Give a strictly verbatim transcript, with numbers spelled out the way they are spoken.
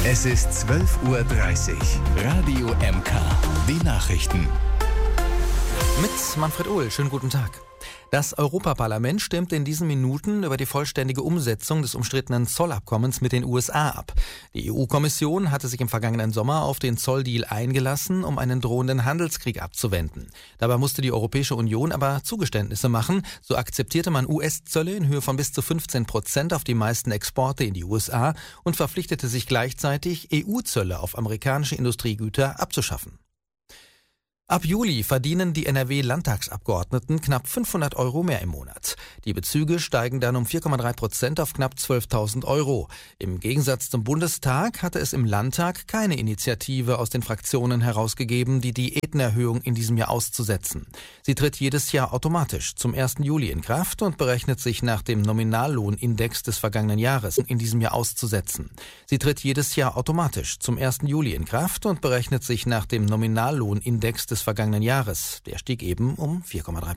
Es ist zwölf Uhr dreißig. Radio M K. Die Nachrichten. Mit Manfred Ohl. Schönen guten Tag. Das Europaparlament stimmt in diesen Minuten über die vollständige Umsetzung des umstrittenen Zollabkommens mit den U S A ab. Die E U-Kommission hatte sich im vergangenen Sommer auf den Zolldeal eingelassen, um einen drohenden Handelskrieg abzuwenden. Dabei musste die Europäische Union aber Zugeständnisse machen. So akzeptierte man U S-Zölle in Höhe von bis zu fünfzehn Prozent auf die meisten Exporte in die U S A und verpflichtete sich gleichzeitig, E U-Zölle auf amerikanische Industriegüter abzuschaffen. Ab Juli verdienen die N R W-Landtagsabgeordneten knapp fünfhundert Euro mehr im Monat. Die Bezüge steigen dann um vier Komma drei Prozent auf knapp zwölftausend Euro. Im Gegensatz zum Bundestag hatte es im Landtag keine Initiative aus den Fraktionen herausgegeben, die Diätenerhöhung in diesem Jahr auszusetzen. Sie tritt jedes Jahr automatisch zum ersten Juli in Kraft und berechnet sich nach dem Nominallohnindex des vergangenen Jahres in diesem Jahr auszusetzen. Sie tritt jedes Jahr automatisch zum ersten Juli in Kraft und berechnet sich nach dem Nominallohnindex des vergangenen Jahres. Der stieg eben um vier Komma drei Prozent.